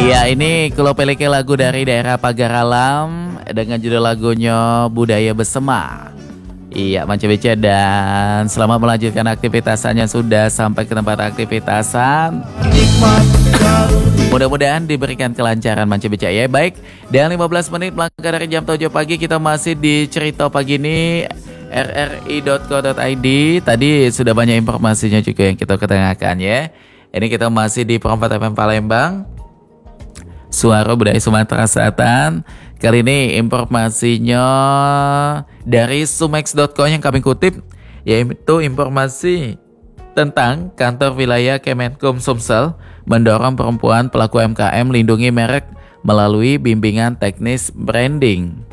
Iya, ini kalau peleke lagu dari daerah Pagar Alam dengan judul lagunya Budaya Besema. Iya, Manca Beca, dan selamat melanjutkan aktivitasnya, sudah sampai ke tempat aktivitasan. Mudah-mudahan diberikan kelancaran Manca Beca ya. Baik, dan 15 menit melangkah dari jam 7 pagi, kita masih di cerita pagi ini rri.co.id. Tadi sudah banyak informasinya juga yang kita ketengahkan ya. Ini kita masih di Perempat FM Palembang, Suara Budaya Sumatera Selatan. Kali ini informasinya dari sumex.co yang kami kutip, yaitu informasi tentang kantor wilayah Kemenkum Sumsel mendorong perempuan pelaku UMKM lindungi merek melalui bimbingan teknis branding.